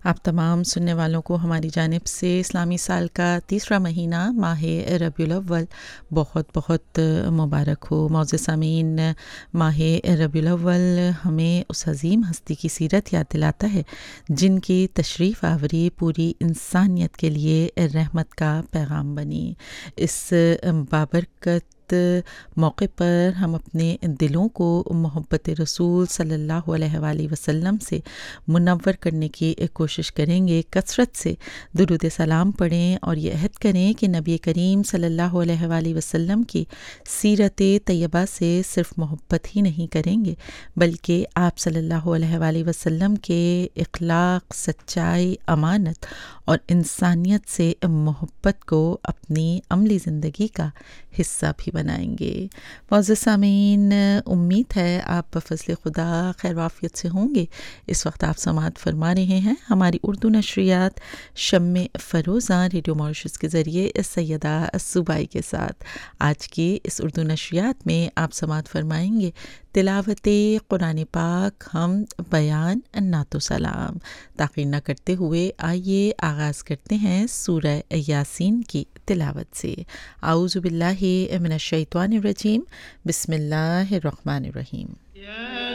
آپ تمام سننے والوں کو ہماری جانب سے اسلامی سال کا تیسرا مہینہ ماہ ربیع الاول بہت بہت مبارک ہو۔ معزز سامعین، ماہ ربیع الاول ہمیں اس عظیم ہستی کی سیرت یاد دلاتا ہے جن کی تشریف آوری پوری انسانیت کے لیے رحمت کا پیغام بنی۔ اس بابرکت موقع پر ہم اپنے دلوں کو محبت رسول صلی اللہ علیہ وآلہ وسلم سے منور کرنے کی کوشش کریں گے۔ کثرت سے درود سلام پڑھیں اور یہ عہد کریں کہ نبی کریم صلی اللہ علیہ وآلہ وسلم کی سیرت طیبہ سے صرف محبت ہی نہیں کریں گے بلکہ آپ صلی اللہ علیہ وآلہ وسلم کے اخلاق، سچائی، امانت اور انسانیت سے محبت کو اپنی عملی زندگی کا حصہ بھی بنائیں گے۔ معزز سامعین، امید ہے آپ بفضل خدا خیر وعافیت سے ہوں گے۔ اس وقت آپ سماعت فرما رہے ہیں ہماری اردو نشریات شمع فروزاں ریڈیو ماریشس کے ذریعے سیدہ صوبائی کے ساتھ۔ آج کی اس اردو نشریات میں آپ سماعت فرمائیں گے تلاوت قرآن پاک، حمد، بیان، نعت و سلام۔ تاخیر نہ کرتے ہوئے آئیے آغاز کرتے ہیں سورہ یاسین کی تلاوت سے۔ اعوذ باللہ من الشیطان الرجیم، بسم اللہ الرحمن الرحیم۔